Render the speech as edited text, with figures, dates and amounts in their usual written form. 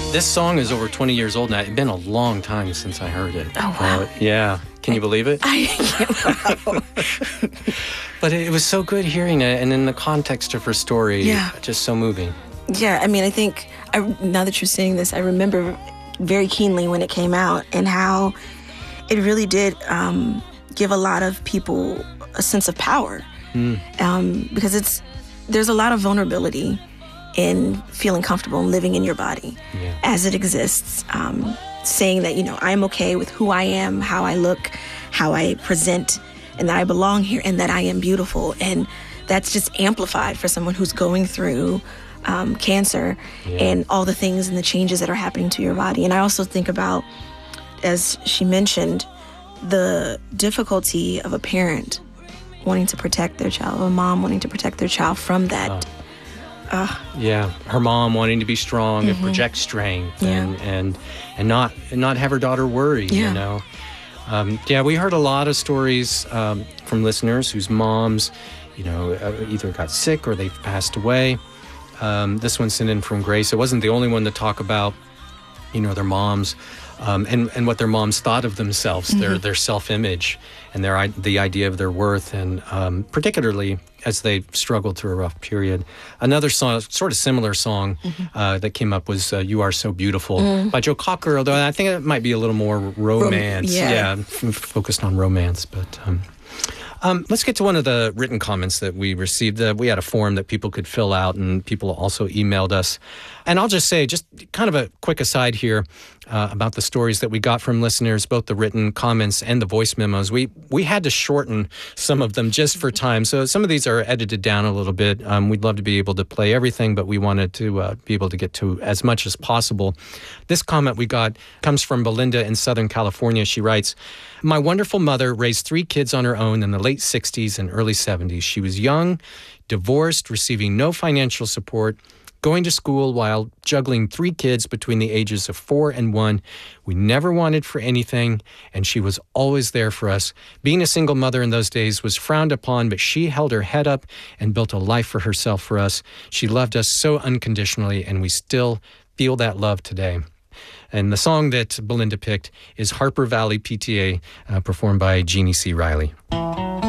This song is over 20 years old now. It's been a long time since I heard it. Oh, wow. Yeah. Can you believe it? Wow. But it was so good hearing it, and in the context of her story, just so moving. Yeah, I mean, I think, now that you're saying this, I remember very keenly when it came out and how it really did give a lot of people a sense of power. Because there's a lot of vulnerability in feeling comfortable and living in your body as it exists. Saying that, I'm okay with who I am, how I look, how I present, and that I belong here and that I am beautiful. And that's just amplified for someone who's going through cancer and all the things and the changes that are happening to your body. And I also think about, as she mentioned, the difficulty of a parent wanting to protect their child, a mom wanting to protect their child from that. Her mom wanting to be strong and project strength and not have her daughter worry. We heard a lot of stories from listeners whose moms, either got sick or they've passed away. This one sent in from Grace. It wasn't the only one to talk about, their moms and what their moms thought of themselves, their self-image and the idea of their worth, and particularly as they struggled through a rough period. Another song, sort of similar song that came up was You Are So Beautiful by Joe Cocker, although I think it might be a little more romance. Focused on romance. But let's get to one of the written comments that we received. We had a form that people could fill out, and people also emailed us. And I'll just say, just kind of a quick aside here about the stories that we got from listeners, both the written comments and the voice memos. We had to shorten some of them just for time. So some of these are edited down a little bit. We'd love to be able to play everything, but we wanted to be able to get to as much as possible. This comment we got comes from Belinda in Southern California. She writes, "My wonderful mother raised 3 kids on her own in the late 60s and early 70s. She was young, divorced, receiving no financial support, going to school while juggling 3 kids between the ages of 4 and 1. We never wanted for anything, and she was always there for us. Being a single mother in those days was frowned upon, but she held her head up and built a life for herself for us. She loved us so unconditionally, and we still feel that love today." And the song that Belinda picked is Harper Valley PTA, performed by Jeannie C. Riley.